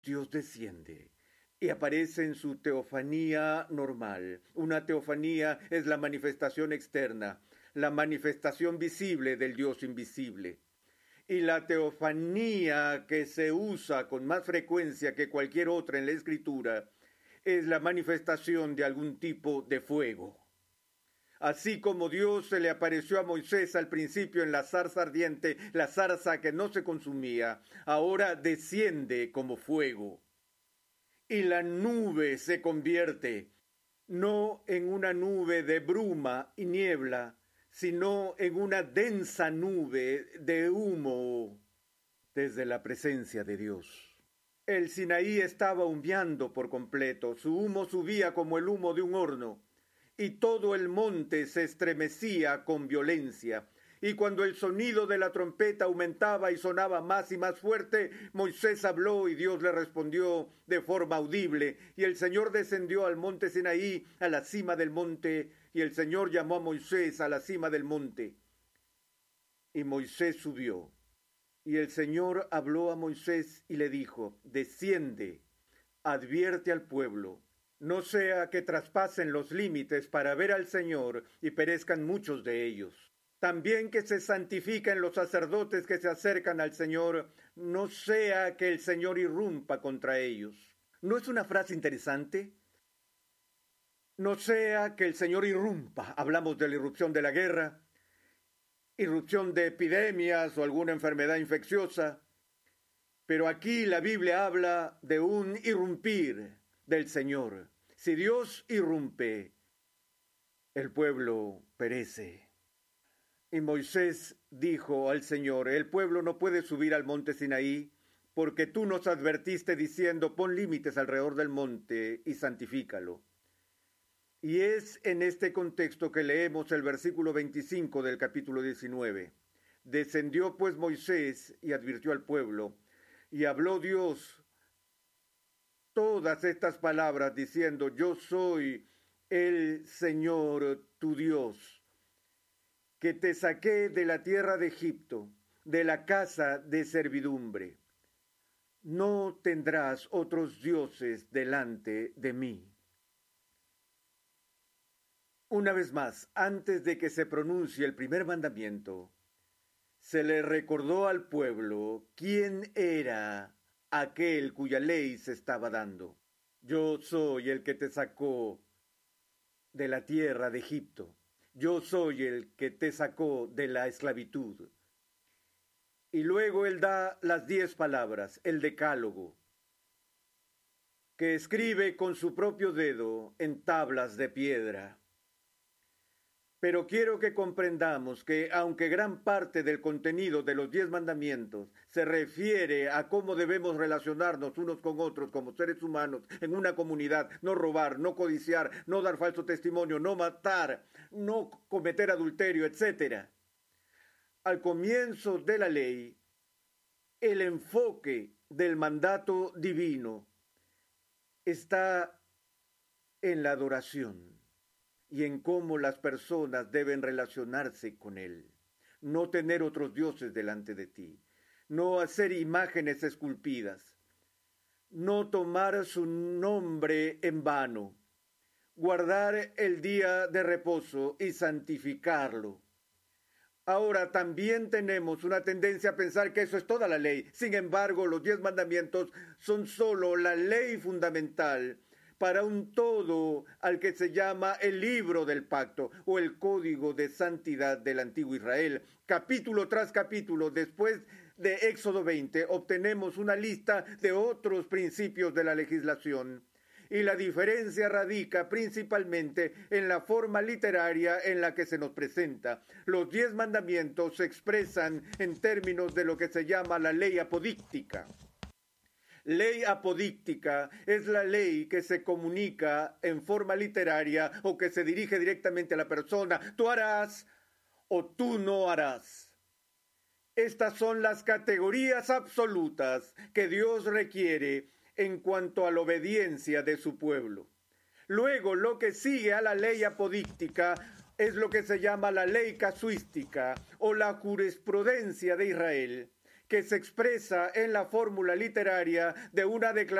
Dios desciende y aparece en su teofanía normal. Una teofanía es la manifestación externa, la manifestación visible del Dios invisible. Y la teofanía que se usa con más frecuencia que cualquier otra en la Escritura es la manifestación de algún tipo de fuego. Así como Dios se le apareció a Moisés al principio en la zarza ardiente, la zarza que no se consumía, ahora desciende como fuego. Y la nube se convierte no en una nube de bruma y niebla, sino en una densa nube de humo desde la presencia de Dios. El Sinaí estaba humeando por completo, su humo subía como el humo de un horno, y todo el monte se estremecía con violencia. Y cuando el sonido de la trompeta aumentaba y sonaba más y más fuerte, Moisés habló y Dios le respondió de forma audible. Y el Señor descendió al monte Sinaí, a la cima del monte, y el Señor llamó a Moisés a la cima del monte. Y Moisés subió. Y el Señor habló a Moisés y le dijo: desciende, advierte al pueblo, no sea que traspasen los límites para ver al Señor y perezcan muchos de ellos. También que se santifiquen los sacerdotes que se acercan al Señor, no sea que el Señor irrumpa contra ellos. ¿No es una frase interesante? No sea que el Señor irrumpa. Hablamos de la irrupción de la guerra, irrupción de epidemias o alguna enfermedad infecciosa. Pero aquí la Biblia habla de un irrumpir del Señor. Si Dios irrumpe, el pueblo perece. Y Moisés dijo al Señor: el pueblo no puede subir al monte Sinaí, porque tú nos advertiste diciendo: pon límites alrededor del monte y santifícalo. Y es en este contexto que leemos el versículo 25 del capítulo 19. Descendió pues Moisés y advirtió al pueblo, y habló Dios todas estas palabras diciendo: yo soy el Señor tu Dios, que te saqué de la tierra de Egipto, de la casa de servidumbre. No tendrás otros dioses delante de mí. Una vez más, antes de que se pronuncie el primer mandamiento, se le recordó al pueblo quién era aquel cuya ley se estaba dando. Yo soy el que te sacó de la tierra de Egipto. Yo soy el que te sacó de la esclavitud. Y luego él da las 10 palabras, el decálogo, que escribe con su propio dedo en tablas de piedra. Pero quiero que comprendamos que, aunque gran parte del contenido de los 10 mandamientos se refiere a cómo debemos relacionarnos unos con otros como seres humanos en una comunidad, no robar, no codiciar, no dar falso testimonio, no matar, no cometer adulterio, etc. Al comienzo de la ley, el enfoque del mandato divino está en la adoración y en cómo las personas deben relacionarse con Él. No tener otros dioses delante de ti, no hacer imágenes esculpidas, no tomar su nombre en vano, guardar el día de reposo y santificarlo. Ahora, también tenemos una tendencia a pensar que eso es toda la ley. Sin embargo, los 10 mandamientos son solo la ley fundamental para un todo al que se llama el libro del pacto o el código de santidad del antiguo Israel. Capítulo tras capítulo, después de Éxodo 20, obtenemos una lista de otros principios de la legislación. Y la diferencia radica principalmente en la forma literaria en la que se nos presenta. Los 10 mandamientos se expresan en términos de lo que se llama la ley apodíctica. Ley apodíctica es la ley que se comunica en forma literaria o que se dirige directamente a la persona. Tú harás o tú no harás. Estas son las categorías absolutas que Dios requiere en cuanto a la obediencia de su pueblo. Luego, lo que sigue a la ley apodíctica es lo que se llama la ley casuística o la jurisprudencia de Israel, que se expresa en la fórmula literaria de una declaración